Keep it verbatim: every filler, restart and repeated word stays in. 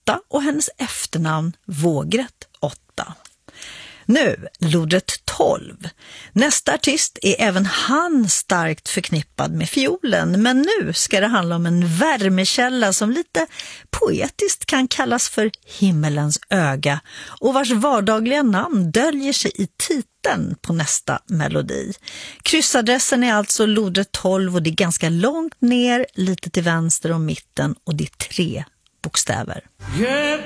åtta och hennes efternamn vågrätt åtta. Nu, lodrätt tolv. Nästa artist är även han starkt förknippad med fiolen, men nu ska det handla om en värmekälla som lite poetiskt kan kallas för himmelens öga och vars vardagliga namn döljer sig i titeln på nästa melodi. Kryssadressen är alltså lodrätt tolv och det är ganska långt ner, lite till vänster om mitten och det är tre bokstäver. Yeah.